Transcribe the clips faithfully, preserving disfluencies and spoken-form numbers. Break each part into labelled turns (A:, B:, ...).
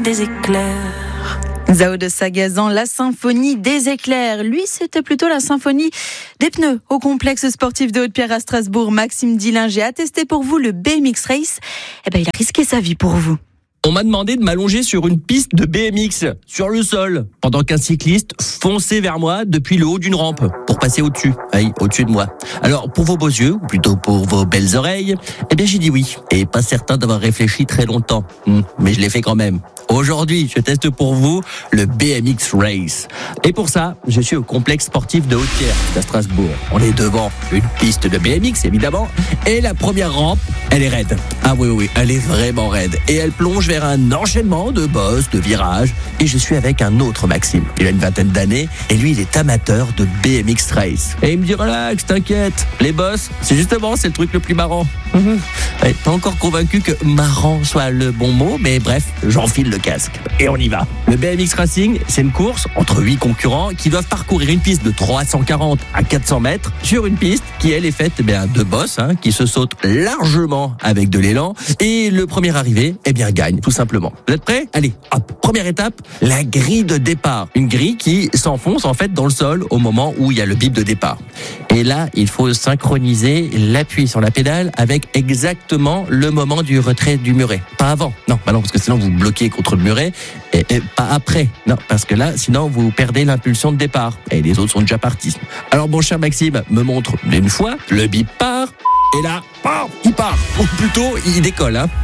A: des éclairs.
B: Zao de Sagazan, la symphonie des éclairs. Lui, c'était plutôt la symphonie des pneus. Au complexe sportif de Haute-Pierre à Strasbourg, Maxime Dillinger a testé pour vous le B M X Race. Eh ben, il a risqué sa vie pour vous.
C: On m'a demandé de m'allonger sur une piste de B M X, sur le sol, pendant qu'un cycliste fonçait vers moi depuis le haut d'une rampe, pour passer au-dessus, oui, au-dessus de moi. Alors, pour vos beaux yeux, ou plutôt pour vos belles oreilles, eh bien j'ai dit oui, et pas certain d'avoir réfléchi très longtemps, hum, mais je l'ai fait quand même. Aujourd'hui, je teste pour vous le B M X Race. Et pour ça, je suis au complexe sportif de Haute-Pierre, à Strasbourg. On est devant une piste de B M X, évidemment, et la première rampe, elle est raide. Ah oui, oui, elle est vraiment raide. Et elle plonge vers un enchaînement de bosses, de virages. Et je suis avec un autre Maxime. Il a une vingtaine d'années, et lui, il est amateur de B M X Race. Et il me dit, relax, t'inquiète, les bosses, c'est justement, c'est le truc le plus marrant. Mmh. Ouais, pas encore convaincu que marrant soit le bon mot, mais bref, j'enfile le casque. Et on y va. Le B M X Racing, c'est une course entre huit concurrents qui doivent parcourir une piste de trois cent quarante à quatre cents mètres sur une piste qui, elle, est faite eh bien, de bosses hein, qui se sautent largement avec de l'élan. Et le premier arrivé, eh bien, gagne, tout simplement. Vous êtes prêts ? Allez, hop. Première étape, la grille de départ. Une grille qui s'enfonce en fait dans le sol au moment où il y a le bip de départ. Et là, il faut synchroniser l'appui sur la pédale avec exactement le moment du retrait du muret. Pas avant. Non, bah non, parce que sinon vous bloquez contre le muret. Et, et pas après. Non, parce que là, sinon vous perdez l'impulsion de départ. Et les autres sont déjà partis. Alors mon cher Maxime me montre une fois, le bip part. Et là, bam, il part. Ou plutôt, il décolle. Hein.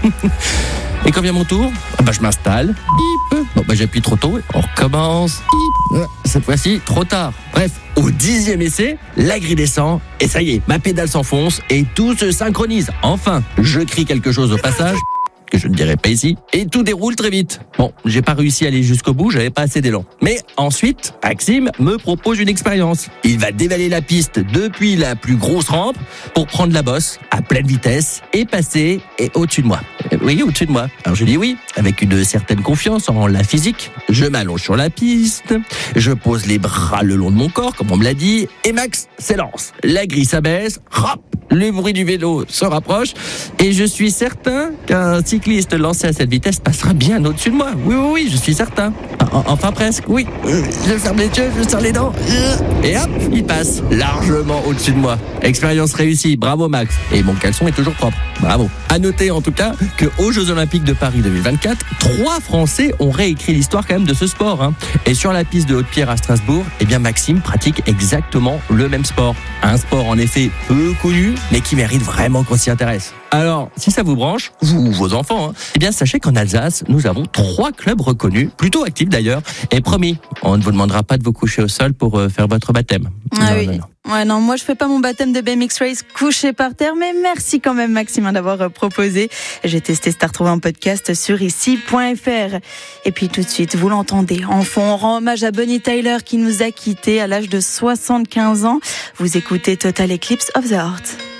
C: Et quand vient mon tour, bah, je m'installe. Bip. Bon, bah, j'appuie trop tôt. On recommence. Bip. Cette fois-ci, trop tard. Bref, au dixième essai, la grille descend. Et ça y est, ma pédale s'enfonce et tout se synchronise. Enfin, je crie quelque chose au passage que je ne dirai pas ici, et tout déroule très vite. Bon, j'ai pas réussi à aller jusqu'au bout, j'avais pas assez d'élan. Mais ensuite, Maxime me propose une expérience. Il va dévaler la piste depuis la plus grosse rampe pour prendre la bosse à pleine vitesse et passer et au-dessus de moi. Oui, au-dessus de moi. Alors je dis oui, avec une certaine confiance en la physique. Je m'allonge sur la piste, je pose les bras le long de mon corps, comme on me l'a dit, et Max s'élance. La grille s'abaisse, hop, le bruit du vélo se rapproche, et je suis certain qu'un cycliste lancé à cette vitesse passera bien au-dessus de moi. Oui, oui, oui, je suis certain. Enfin presque, oui. Je ferme les yeux, je serre les dents, et hop, il passe largement au-dessus de moi. Expérience réussie, bravo Max. Et mon caleçon est toujours propre, bravo. À noter en tout cas qu'aux Jeux Olympiques de Paris deux mille vingt-quatre, trois Français ont réécrit l'histoire quand même de ce sport. Hein. Et sur la piste de Haute-Pierre à Strasbourg, eh bien Maxime pratique exactement le même sport. Un sport en effet peu connu, mais qui mérite vraiment qu'on s'y intéresse. Alors, si ça vous branche, vous ou vos enfants, hein, eh bien sachez qu'en Alsace, nous avons trois clubs reconnus, plutôt actifs d'ailleurs. Et promis, on ne vous demandera pas de vous coucher au sol pour euh, faire votre baptême.
B: Ah
C: non,
B: oui.
C: non, non.
B: Ouais, non, moi je fais pas mon baptême de B M X Race couché par terre, mais merci quand même Maxime d'avoir euh, proposé. J'ai testé, c'est à retrouver en podcast sur ici point f r. Et puis tout de suite, vous l'entendez, en fond, on rend hommage à Bonnie Tyler qui nous a quittés à l'âge de soixante-quinze ans. Vous écoutez Total Eclipse of the Heart.